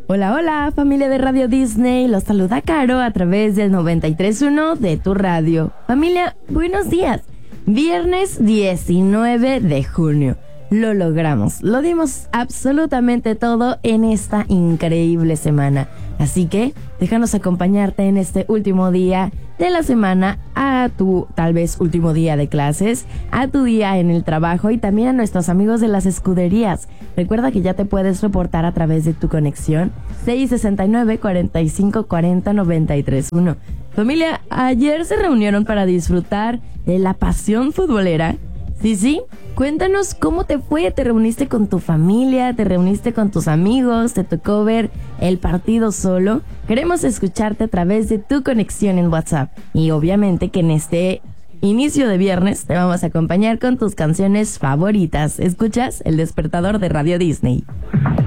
Hola, hola, familia de Radio Disney. Los saluda Caro a través del 93.1 de tu radio. Familia, buenos días. Viernes 19 de junio. Lo logramos. Lo dimos absolutamente todo en esta increíble semana. Así que déjanos acompañarte en este último día de la semana, a tu tal vez último día de clases, a tu día en el trabajo y también a nuestros amigos de las escuderías. Recuerda que ya te puedes reportar a través de tu conexión 669-4540-931. Familia, ayer se reunieron para disfrutar de la pasión futbolera. Sí, cuéntanos cómo te fue. ¿Te reuniste con tu familia? ¿Te reuniste con tus amigos? ¿Te tocó ver el partido solo? Queremos escucharte a través de tu conexión en WhatsApp. Y obviamente que en este inicio de viernes te vamos a acompañar con tus canciones favoritas. ¿Escuchas? El despertador de Radio Disney.